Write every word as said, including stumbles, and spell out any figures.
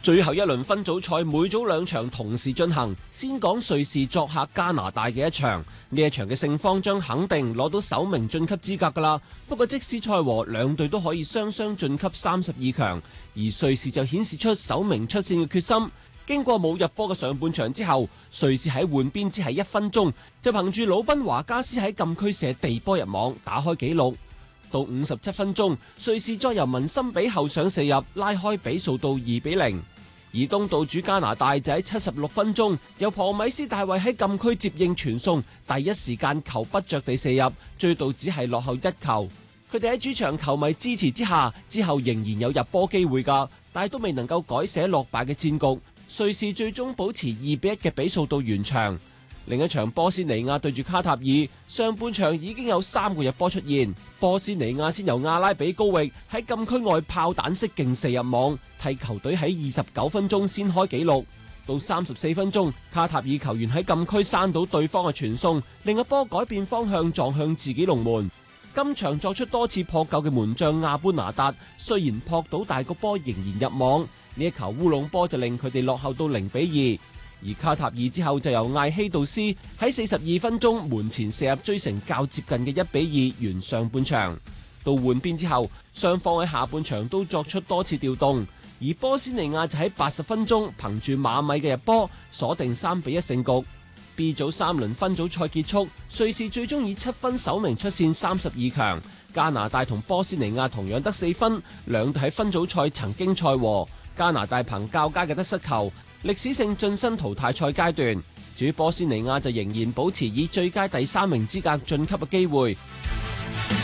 最後一輪分組賽每組兩場同時進行，先講瑞士作客加拿大嘅一場。呢一場嘅勝方將肯定攞到首名晉級資格㗎啦。不過即使賽和，兩隊都可以雙雙晉級三十二強，而瑞士就顯示出首名出線嘅決心。經過冇入波嘅上半場之後，瑞士喺換邊只係一分鐘，就憑住魯賓華加斯喺禁區射地波入網，打開紀錄。到五十七分鐘，瑞士再由文森比後上射入，拉開比數到二比零。而東道主加拿大就喺七十六分鐘，由龐米斯大衛喺禁區接應傳送，第一時間球不着地射入，追到只係落後一球。佢哋喺主場球迷支持之下，之後仍然有入波機會㗎，但係都未能夠改寫落敗嘅戰局。瑞士最終保持二比一嘅比數到完場。另一場波斯尼亞對住卡塔爾，上半場已經有三個入波出現。波斯尼亞先由阿拉比高域喺禁區外炮彈式勁射入網，替球隊喺二十九分鐘先開紀錄。到三十四分鐘，卡塔爾球員喺禁區閂到對方嘅傳送，另一波改變方向撞向自己龍門。今場作出多次撲救嘅門將亞般拿達，雖然撲到大個波仍然入網，呢一球烏龍波就令佢哋落後到零比二。而卡塔爾之後就由艾希杜斯喺四十二分鐘門前射入追成較接近嘅一比二完上半場。到換邊之後，雙方喺下半場都作出多次調動，而波斯尼亞就喺八十分鐘憑住馬米嘅入波鎖定三比一勝局。B 組三輪分組賽結束，瑞士最終以七分首名出線三十二強。加拿大同波斯尼亞同樣得四分，兩隊喺分組賽曾經賽和，加拿大憑較佳嘅得失球歷史性晉身淘汰賽階段，至於波斯尼亞就仍然保持以最佳第三名資格晉級嘅機會。